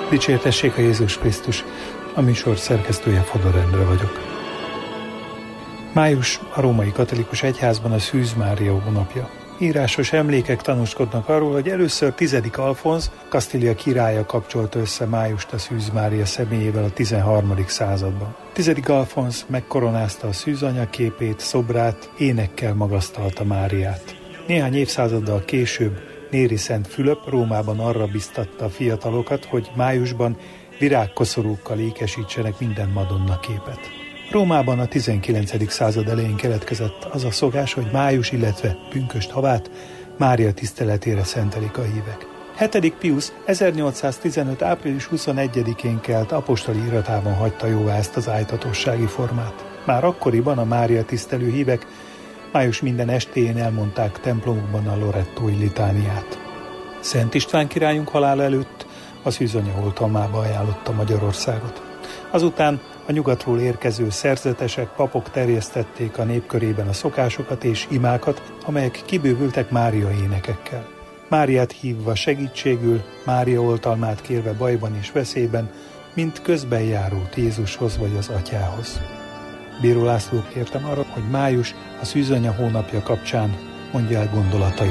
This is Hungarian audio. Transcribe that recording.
Dicsértessék a Jézus Krisztus, a műsor szerkesztője Fodor Endre vagyok. Május a római katolikus egyházban a Szűz Mária hónapja. Írásos emlékek tanúskodnak arról, hogy először 10. Alfonz, Kasztília királya kapcsolta össze májust a Szűz Mária személyével a 13. században. 10. Alfonz megkoronázta a Szűz Anya képét, szobrát, énekkel magasztalta Máriát. Néhány évszázaddal később Néri Szent Fülöp Rómában arra biztatta a fiatalokat, hogy májusban virágkoszorúkkal ékesítsenek minden Madonna képet. Rómában a 19. század elején keletkezett az a szokás, hogy május, illetve pünkösd havát Mária tiszteletére szentelik a hívek. 7. Piusz 1815. április 21-én kelt apostoli iratában hagyta jóvá ezt az ájtatossági formát. Már akkoriban a Mária tisztelő hívek május minden estéjén elmondták templomukban a Lorettói litániát. Szent István királyunk halála előtt a Szűz Anya oltalmába ajánlotta Magyarországot. Azután a nyugatról érkező szerzetesek, papok terjesztették a nép körében a szokásokat és imákat, amelyek kibővültek Mária énekekkel. Máriát hívva segítségül, Mária oltalmát kérve bajban és veszélyben, mint közbenjárót Jézushoz vagy az Atyához. Bíró Lászlót kértem arra, hogy május a Szűz Anya hónapja kapcsán mondja el gondolatait.